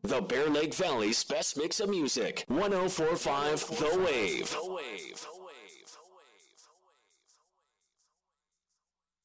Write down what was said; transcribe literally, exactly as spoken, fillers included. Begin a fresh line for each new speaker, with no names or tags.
The Bear Lake Valley's best mix of music. ten forty-five The Wave.